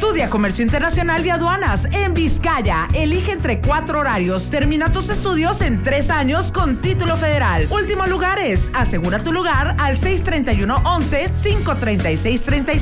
Estudia Comercio Internacional y Aduanas en Vizcaya. Elige entre 4 horarios. Termina tus estudios en 3 años con título federal. Últimos lugares. Asegura tu lugar al 631-11-536-35.